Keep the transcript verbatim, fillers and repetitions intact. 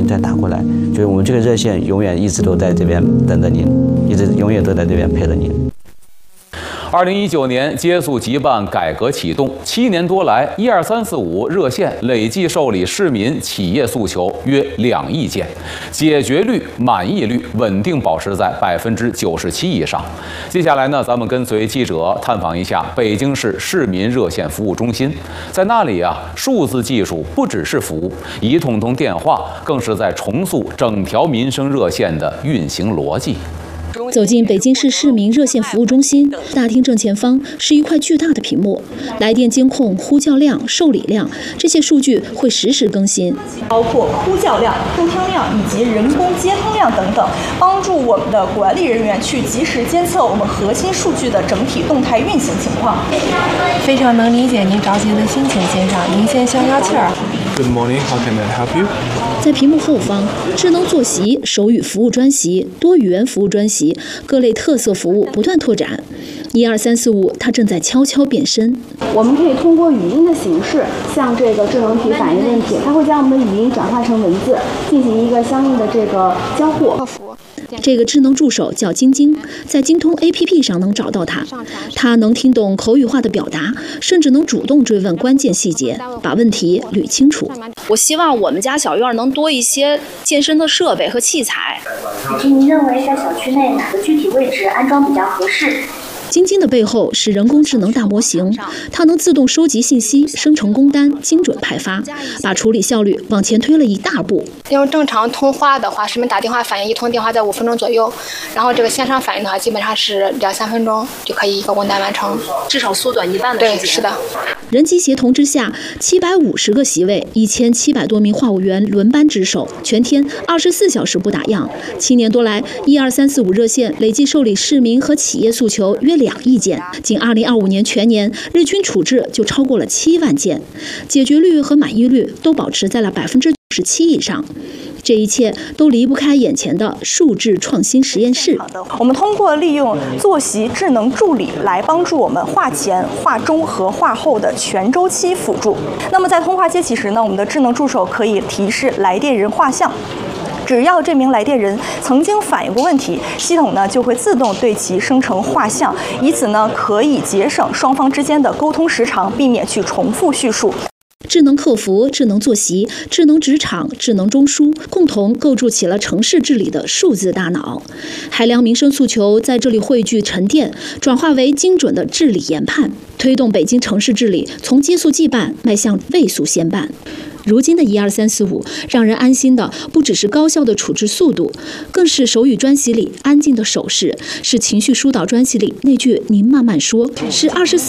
再打过来。所以我们这个热线永远一直都在这边等着您，一直永远都在这边陪着您。 二零一九年接速急办改革启动，七年多来，一二三四五热线累计受理市民企业诉求约两亿件，解决率、满意率稳定保持在百分之九十七以上。接下来呢，咱们跟随记者探访一下北京市市民热线服务中心，在那里啊，数字技术不只是服务，一通通电话更是在重塑整条民生热线的运行逻辑。 走进北京市市民热线服务中心，大厅正前方是一块巨大的屏幕，来电监控、呼叫量、受理量这些数据会实时更新， 包括呼叫量、收听量以及人工接通量等等，帮助我们的管理人员去及时监测我们核心数据的整体动态运行情况。 非常能理解您着急的心情，先生，您先消消气儿。 Good morning, how can I help you? 在屏幕后方，智能坐席、手语服务专席、多语言服务专席，各类特色服务不断拓展。一二三四五，它正在悄悄变身。 我们可以通过语音的形式，向这个智能体反映问题，它会将我们的语音转化成文字，进行一个相应的这个交互。 这个智能助手叫晶晶，在京通 A P P 上能找到它。它能听懂口语化的表达，甚至能主动追问关键细节，把问题捋清楚。 我希望我们家小院能多一些健身的设备和器材。 以及您认为在小区内哪个具体位置安装比较合适？ 晶晶的背后是人工智能大模型，它能自动收集信息、生成工单、精准派发，把处理效率往前推了一大步。 用正常通话的话，市民打电话反映一通电话在五分钟左右，然后这个线上反映的话，基本上是两三分钟就可以一个工单完成， 至少缩短一半的时间。 对，是的。 人机协同之下，七百五十个席位，一千七百多名话务员轮班值守，全天二十四小时不打烊。七年多来，一二三四五热线累计受理市民和企业诉求约两亿件，仅二零二五年全年日均处置就超过了七万件，解决率和满意率都保持在了百分之九十七以上。这一切都离不开眼前的数字创新实验室。 我们通过利用坐席智能助理来帮助我们话前、话中和话后的全周期辅助。那么在通话接起时呢，我们的智能助手可以提示来电人画像。只要这名来电人曾经反映过问题，系统呢就会自动对其生成画像，以此呢可以节省双方之间的沟通时长，避免去重复叙述。 智能客服、智能坐席、智能职场、智能中枢，共同构筑起了城市治理的数字大脑。海量民生诉求在这里汇聚沉淀，转化为精准的治理研判，推动北京城市治理从接速即办迈向位速先办。如今的一二三四五，让人安心的不只是高效的处置速度，更是手语专席里安静的手势，是情绪疏导专席里那句“您慢慢说”，是二十四